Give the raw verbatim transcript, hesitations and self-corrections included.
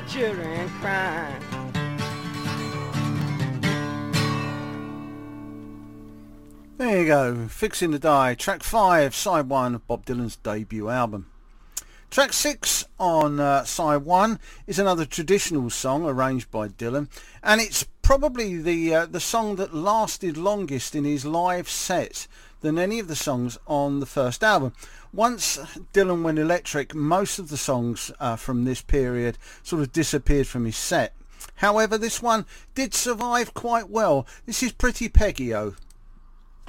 children crying. There you go, Fixing to Die, track five, side one of Bob Dylan's debut album. Track six on uh, side one is another traditional song arranged by Dylan, and it's probably the uh, the song that lasted longest in his live set than any of the songs on the first album. Once Dylan went electric, most of the songs uh, from this period sort of disappeared from his set. However, this one did survive quite well. This is Pretty Peggy-O.